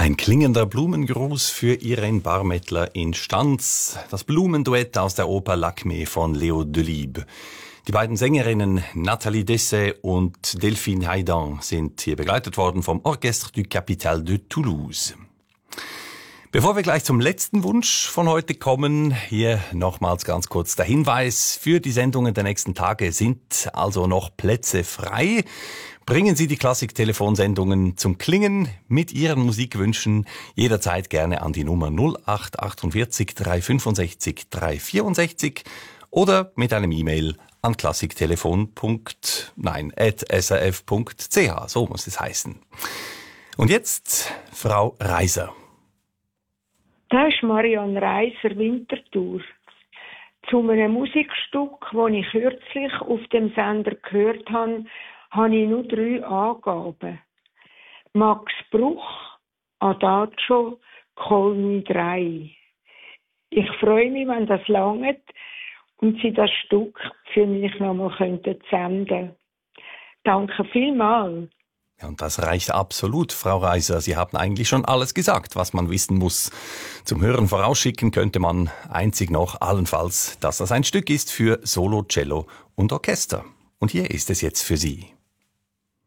Ein klingender Blumengruß für Irene Barmettler in Stanz. Das Blumenduett aus der Oper Lakmé von Leo Delibes. Die beiden Sängerinnen Nathalie Dessay und Delphine Haydan sind hier begleitet worden vom Orchestre du Capitale de Toulouse. Bevor wir gleich zum letzten Wunsch von heute kommen, hier nochmals ganz kurz der Hinweis. Für die Sendungen der nächsten Tage sind also noch Plätze frei. Bringen Sie die Klassik-Telefonsendungen zum Klingen mit Ihren Musikwünschen jederzeit gerne an die Nummer 0848 365 364 oder mit einem E-Mail an klassiktelefon.srf.ch. So muss es heißen. Und jetzt Frau Reiser. Das ist Marianne Reiser, Winterthur. Zu einem Musikstück, das ich kürzlich auf dem Sender gehört habe ich nur 3 Angaben. Max Bruch, Adagio, Colmi 3. Ich freue mich, wenn das langt und Sie das Stück für mich nochmal senden könnten. Danke vielmals. Ja, und das reicht absolut, Frau Reiser. Sie haben eigentlich schon alles gesagt, was man wissen muss. Zum Hören vorausschicken könnte man einzig noch allenfalls, dass das ein Stück ist für Solo, Cello und Orchester. Und hier ist es jetzt für Sie.